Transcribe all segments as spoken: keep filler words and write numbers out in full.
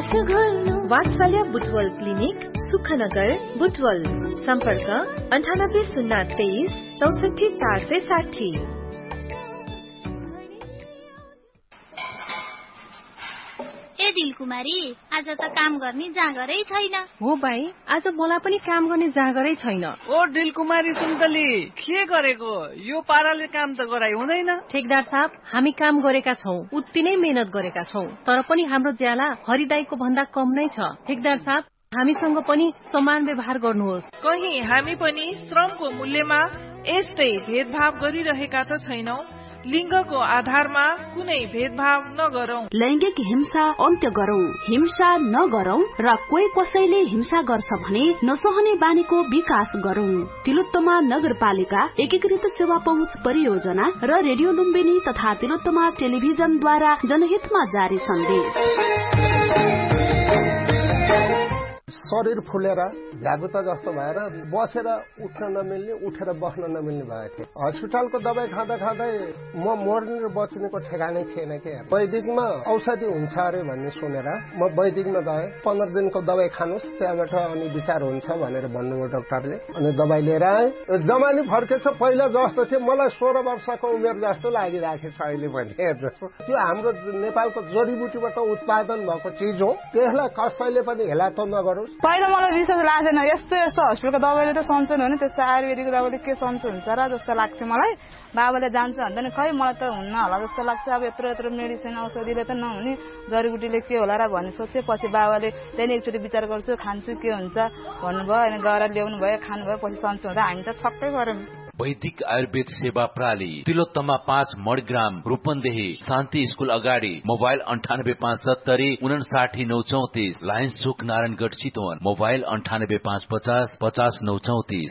वात्सल्य बुटवल क्लिनिक सुखनगर बुटवल सम्पर्क अन्ठानब्बे शून्य तेइस चौसठी चार सय साठी। ए दिलकुमारी आज त काम गर्ने जाँगरै छैन। हो भाइ, आज मलाई पनि काम गर्ने जाँगरै छैन। ओ दिलकुमारी सुन्तली, के गरेको? यो पाराले काम त गराइ हुँदैन। ठेकदार साहब, हामी काम गरेका छौं, उति नै मेहनत गरेका छौं, तर पनि हाम्रो ज्याला हरिदाईको भन्दा कम नै छ। ठेकदार साहब, हामीसँग पनि समान व्यवहार गर्नुहोस्। कहीं हामी पनि श्रमको मूल्यमा यस्तै भेदभाव गरिरहेका त छैनौं। लिङ्गको आधारमा कुनै भेदभाव नगरौं। लैंगिक हिंसा अन्त्य गरौं, हिंसा नगरौं र कोही कसैले हिंसा गर्छ भने नसहने बानीको विकास गरौं। तिलोत्तमा नगरपालिका एकीकृत सेवा पहुँच परियोजना र रेडियो लुम्बिनी तथा तिलोत्तमा टेलिभिजनद्वारा जनहितमा जारी सन्देश। शरीर फुलेर झ्यागुता जस्तो भएर बसेर उठ्न नमिल्ने, उठेर बस्न नमिल्ने भएको थियो। हस्पिटलको दबाई खाँदा खाँदै म मर्ने र बच्नेको ठेगानै थिएन के। वैदिकमा औषधि हुन्छ अरे भन्ने सुनेर म वैदिकमा गएँ। पन्ध्र दिनको दबाई खानुहोस्, त्यहाँबाट अनि विचार हुन्छ भनेर भन्नुभयो डाक्टरले। अनि दबाई लिएर आएँ। जमानी फर्केछ, पहिला जस्तो थियो। मलाई सोह्र वर्षको उमेर जस्तो लागिरहेको छ अहिले पनि। त्यो हाम्रो नेपालको जडीबुटीबाट उत्पादन भएको चिज हो, त्यसलाई कसैले पनि हेला त नगरोस्। पहिला मलाई विश्वास लाग्दैन, यस्तो यस्तो हस्पिटलको दबाईले त सन्चो हुने, त्यस्तो आयुर्वेदिक दबाईले के सन्चो हुन्छ र जस्तो लाग्थ्यो मलाई। बाबाले जान्छ भन्दा नि खै मलाई त हुन्न होला जस्तो लाग्छ। अब यत्रो यत्रो मेडिसिन औषधिले त नहुने, जडीबुटीले के होला र भन्ने सोचेपछि बाबाले त्यहाँदेखि एकचोटि विचार गर्छु, खान्छु के हुन्छ भन्नुभयो। अनि गएर ल्याउनु भयो, खानुभयो, पछि सन्चो हुँदा हामी त छक्कै गऱ्यौँ। वैदिक आयुर्वेद सेवा प्रणाली तिलोत्तमा पाँच मणिग्राम रूपन्देही शान्ति स्कूल अगाडि। मोबाइल अन्ठानब्बे पाँच सत्तरी उनासाठी नौ चौतिस। लायन्स चोक नारायणगढ़ चितवन। मोबाइल अन्ठानब्बे पाँच पचास पचास नौ चौतिस।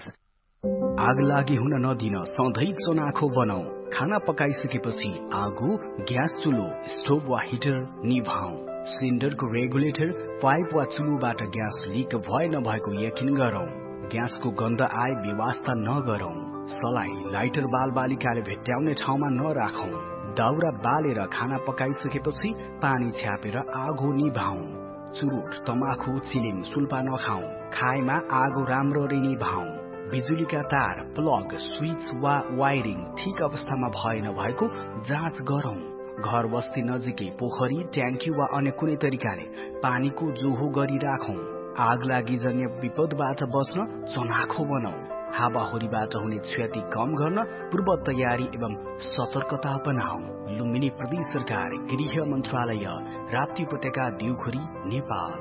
आग लागि हुन नदिन सधैँ चनाखो बनाऊ। खाना पकाइसकेपछि आगो, ग्यास चुलो, स्टोभ वा हिटर निभाऊ। सिलिन्डरको रेगुलेटर, पाइप वा चुलोबाट ग्यास लिक भए नभएको यकिन गरौं। ग्यासको गन्ध आए व्यवस्था नगरौं। सलाई, लाइटर बाल बालिकाले भेट्टाउने ठाउँमा नराखौं। दाउरा बालेर खाना पकाइसकेपछि पानी छ्यापेर आगो निभाऊ। चुरोट, तमाखु, चिलिम, सुल्पा नखाऊ। खाएमा आगो राम्ररी निभाऊ। बिजुलीका तार, प्लग, स्विच वा वायरिङ ठिक अवस्थामा भए नभएको जाँच गरौं। घर बस्ती नजिकै पोखरी, ट्याङ्की वा अन्य कुनै तरिकाले पानीको जोहो गरिराखौं। आग लागि जन्य विपदबाट बस्न चनाखो बनाऊ। हावाहुरीबाट हुने क्षति कम गर्न पूर्व तयारी एवं सतर्कता अपनाऊ। लुम्बिनी प्रदेश सरकार, गृह मन्त्रालय, राप्ती उपत्यका, दिउखुरी, नेपाल।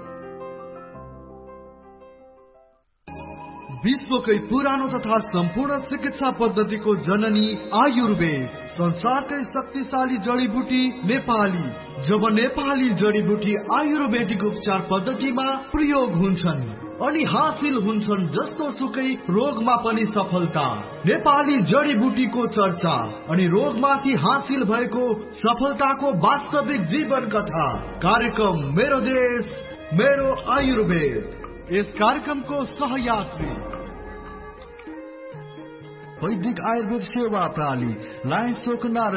विश्वकै पुरानो तथा सम्पूर्ण चिकित्सा पद्धतिको जननी आयुर्वेद, संसारकै शक्तिशाली जडीबुटी नेपाली। जब नेपाली जडीबुटी आयुर्वेदिक उपचार पद्धतिमा प्रयोग हुन्छन् अनि हासिल हुन्छन् जस्तो सुकै रोगमा पनि सफलता। नेपाली जडीबुटीको चर्चा अनि रोगमाथि हासिल भएको सफलताको वास्तविक जीवन कथा। कार्यक्रम मेरो देश मेरो आयुर्वेद। यस कार्यक्रमको सहयात्री वैदिक आयुर्वेद सेवा प्रणाली, लायन्स चोक